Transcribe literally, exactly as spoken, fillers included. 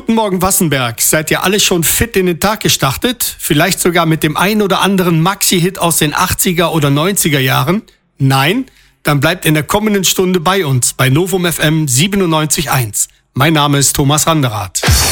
Guten Morgen Wassenberg. Seid ihr alle schon fit in den Tag gestartet? Vielleicht sogar mit dem ein oder anderen Maxi-Hit aus den achtziger oder neunziger Jahren? Nein? Dann bleibt in der kommenden Stunde bei uns bei Novum F M siebenundneunzig Komma eins. Mein Name ist Thomas Randerath.